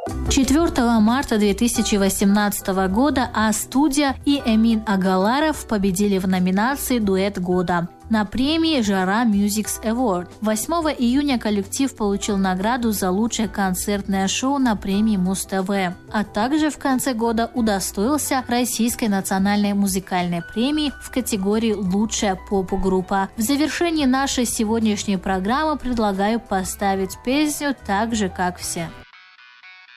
4 марта 2018 года А-студия и Эмин Агаларов победили в номинации «Дуэт года» на премии «Жара Music Award». 8 июня коллектив получил награду за лучшее концертное шоу на премии Муз-ТВ, а также в конце года удостоился Российской национальной музыкальной премии в категории «Лучшая поп-группа». В завершении нашей сегодняшней программы предлагаю поставить песню «Так же, как все».